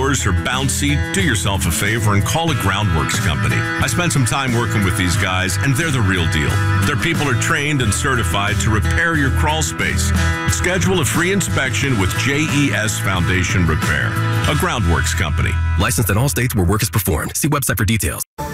floors are bouncy, do yourself a favor and call a Groundworks company. I spent some time working with these guys, and they're the real deal. Their people are trained and certified to repair your crawl space. Schedule a free inspection with JES Foundation Repair, a Groundworks company. Licensed in all states where work is performed. See website for details.